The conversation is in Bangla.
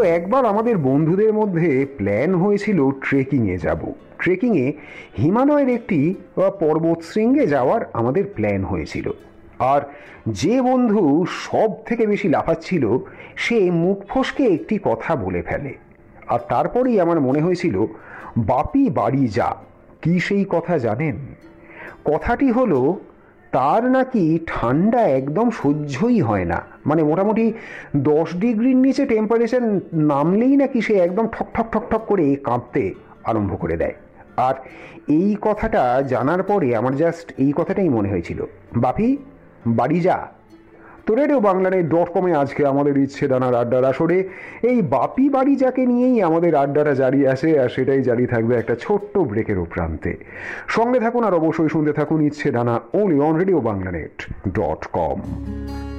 একবার আমাদের বন্ধুদের মধ্যে প্ল্যান হয়েছিল ট্রেকিংয়ে যাব। ট্রেকিংয়ে হিমালয়ের একটি পর্বতশৃঙ্গে যাওয়ার আমাদের প্ল্যান হয়েছিল। আর যে বন্ধু সব থেকে বেশি লাফাচ্ছিল সে মুখ ফসকে একটি কথা বলে ফেলে। আর তারপরেই আমার মনে হয়েছিল, বাপি বাড়ি যা। কি সেই কথা জানেন? কথাটি হলো, তার নাকি ঠান্ডা একদম সহ্যই হয় না। মানে মোটামুটি 10 ডিগ্রির নিচে টেম্পারেচার নামলেই নাকি সে একদম ঠক ঠক ঠক ঠক করে কাঁপতে আরম্ভ করে দেয়। আর এই কথাটা জানার পরে আমার জাস্ট এই কথাটাই মনে হয়েছিল, বাপি বাড়ি যা। তো রেডিও বাংলানেট.com-এ আজকে আমাদের ইচ্ছে ডানার আড্ডার আসরে এই বাপি বাড়ি যাকে নিয়েই আমাদের আড্ডাটা জারি আছে, আর সেটাই জারি থাকবে একটা ছোট্ট ব্রেকের প্রান্তে। সঙ্গে থাকুন আর অবশ্যই শুনতে থাকুন ইচ্ছে ডানা, only on Radio Banglanet.com।